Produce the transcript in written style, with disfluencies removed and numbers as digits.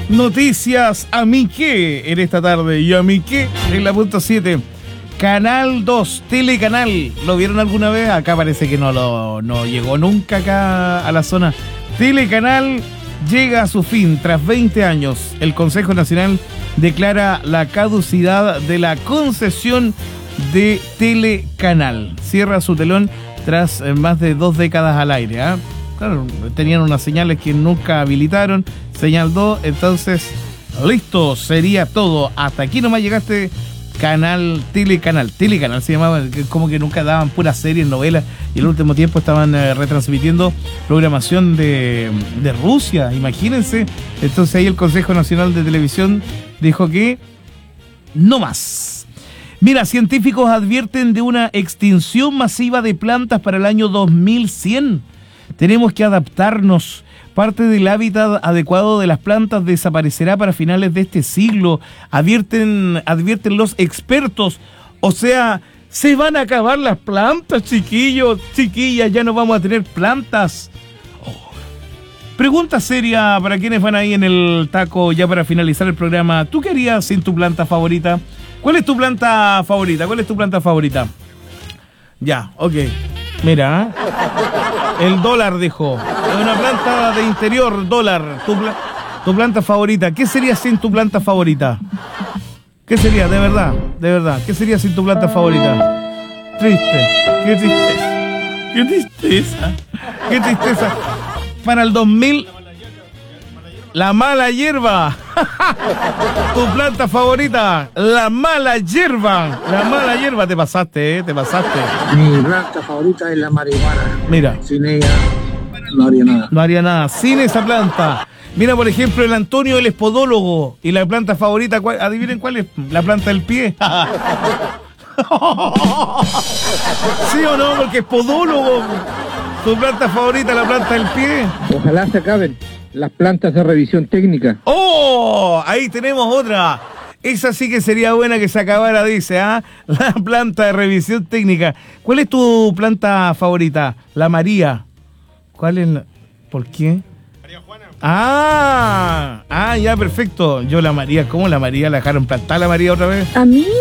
Noticias a mí qué en esta tarde. Y a mí qué en la punto 7. Canal 2, Telecanal. ¿Lo vieron alguna vez? Acá parece que no llegó nunca acá a la zona. Telecanal llega a su fin tras 20 años. El Consejo Nacional declara la caducidad de la concesión de Telecanal. Cierra su telón tras más de 2 décadas al aire. Claro, tenían unas señales que nunca habilitaron. Señal 2, entonces, listo, sería todo. Hasta aquí nomás llegaste. Telecanal se llamaba, como que nunca daban puras series, novelas, y en el último tiempo estaban retransmitiendo programación de Rusia, imagínense. Entonces ahí el Consejo Nacional de Televisión dijo que no más. Mira, científicos advierten de una extinción masiva de plantas para el año 2100. Tenemos que adaptarnos. Parte del hábitat adecuado de las plantas desaparecerá para finales de este siglo, advierten los expertos. O sea, se van a acabar las plantas, chiquillos, chiquillas, ya no vamos a tener plantas. Pregunta seria para quienes van ahí en el taco ya para finalizar el programa. ¿Tú qué harías sin tu planta favorita? ¿Cuál es tu planta favorita? Ya, ok. Mira, el dólar dejó. Una planta de interior, dólar. Tu planta favorita. ¿Qué sería sin tu planta favorita? ¿Qué sería, de verdad? ¿Qué sería sin tu planta favorita? Triste. Qué tristeza. Para el 2000, la mala hierba. Tu planta favorita, la mala hierba. Te pasaste. Mi planta favorita es la marihuana. Mira. Sin ella no haría nada. Sin esa planta. Mira, por ejemplo, el Antonio, el podólogo. Y la planta favorita, adivinen cuál es. La planta del pie. ¿Sí o no? Porque es podólogo. Tu planta favorita, la planta del pie. Ojalá se acaben las plantas de revisión técnica. ¡Oh! Ahí tenemos otra. Esa sí que sería buena que se acabara, dice, La planta de revisión técnica. ¿Cuál es tu planta favorita? La María. ¿Cuál es la...? ¿Por qué? María Juana. Ya, perfecto. Yo la María, ¿cómo la María? ¿La dejaron plantar la María otra vez? A mí